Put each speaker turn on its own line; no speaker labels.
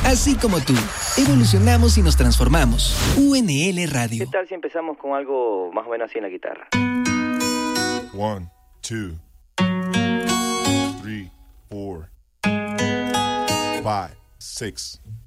Así como tú, evolucionamos y nos transformamos. UNL Radio.
¿Qué tal si empezamos con algo más o menos así en la guitarra?
1, 2, 3, 4, 5, 6.